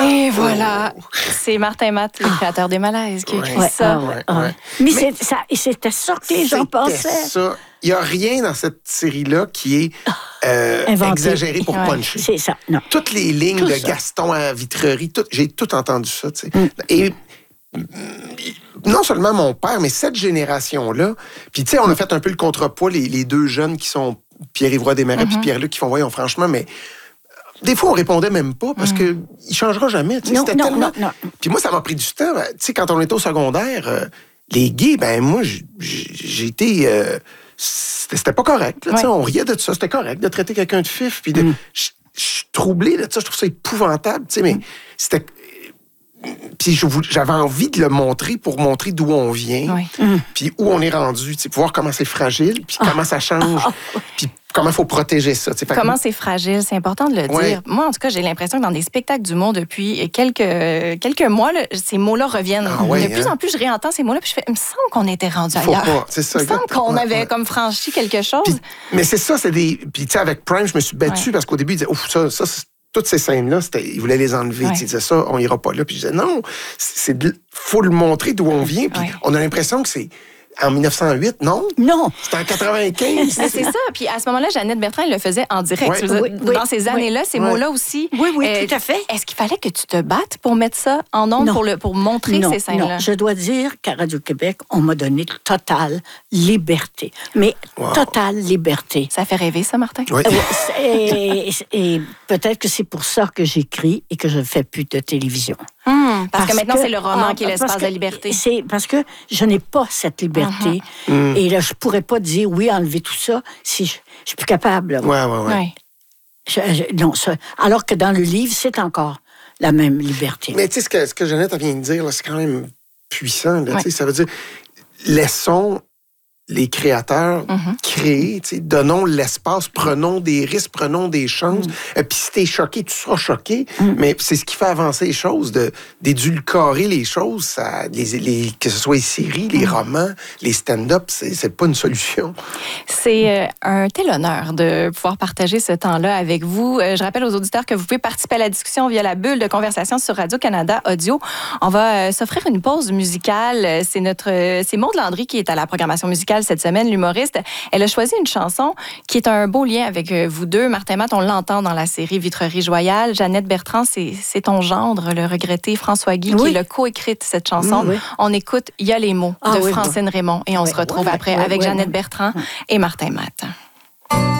Et voilà, c'est Martin Matt, le créateur des Malaises, qui a écrit ça. Mais c'était ça que les gens pensaient. Ça. Il n'y a rien dans cette série-là qui est exagéré pour puncher. C'est ça, non. Toutes les lignes Tout de ça. Gaston à Vitrerie, j'ai tout entendu ça, tu sais. Et non seulement mon père, mais cette génération-là. Puis, tu sais, on a fait un peu le contrepoids, les deux jeunes qui sont Pierre-Yves Roy Desmarais puis Pierre-Luc qui font, voyons, franchement, mais des fois, on répondait même pas parce que il changera jamais. Tu sais, c'était tellement... non. Puis moi, ça m'a pris du temps. Tu sais, quand on était au secondaire, les gays, ben moi, j'ai été... c'était pas correct. Là, on riait de ça. C'était correct de traiter quelqu'un de fif. Puis je suis troublé de ça. Je trouve ça épouvantable. Mais c'était... Puis j'avais envie de le montrer pour montrer d'où on vient. Puis où on est rendu. Pour voir comment c'est fragile. Puis comment ça change. Puis comment il faut protéger ça. Comment c'est fragile, c'est important de le dire. Moi, en tout cas, j'ai l'impression que dans des spectacles d'humour depuis quelques mois, là, ces mots-là reviennent. De plus en plus, je réentends ces mots-là, puis je fais, il me semble qu'on était rendu ailleurs. C'est ça, il me semble qu'on avait comme franchi quelque chose. Puis, mais c'est ça, c'est des... Puis tu sais, avec Prime, je me suis battu parce qu'au début, il disait, ouf, ça toutes ces scènes-là, il voulait les enlever. Il disait ça, on ira pas là. Puis je disais, non, faut le montrer d'où on vient. Puis on a l'impression que c'est... En 1908, non? Non. C'était en 95. Mais c'est ça. Puis à ce moment-là, Jeannette Bertrand, elle le faisait en direct. Dans ces années-là, ces mots-là aussi. Oui, tout à fait. Est-ce qu'il fallait que tu te battes pour mettre ça en ondes, pour montrer ces scènes-là? Non, je dois dire qu'à Radio-Québec, on m'a donné totale liberté. Mais totale liberté. Ça fait rêver, ça, Martin? Oui. Et peut-être que c'est pour ça que j'écris et que je ne fais plus de télévision. Parce que maintenant, c'est le roman qui est l'espace de la liberté. C'est parce que je n'ai pas cette liberté. Et là, je pourrais pas dire, enlever tout ça, si je suis plus capable. Oui. Non, alors que dans le livre, c'est encore la même liberté. Mais tu sais, ce que Jeannette vient de dire, là, c'est quand même puissant. Là, ça veut dire, laissons les créateurs créer, donnons l'espace, prenons des risques, prenons des chances. Puis si t'es choqué, tu seras choqué. Mais c'est ce qui fait avancer les choses, d'édulcorer les choses. Ça, que ce soit les séries, les romans, les stand-up, c'est pas une solution. C'est un tel honneur de pouvoir partager ce temps-là avec vous. Je rappelle aux auditeurs que vous pouvez participer à la discussion via la bulle de conversation sur Radio-Canada Audio. On va s'offrir une pause musicale. C'est Maude Landry qui est à la programmation musicale cette semaine, l'humoriste. Elle a choisi une chanson qui est un beau lien avec vous deux. Martin Matt, on l'entend dans la série Vitrerie Joyale. Jeannette Bertrand, c'est ton gendre, le regretté François Guy, qui l'a co-écrite, cette chanson. On écoute « Il y a les mots » de Francine Raymond et on se retrouve après avec Jeannette Bertrand et Martin Matt.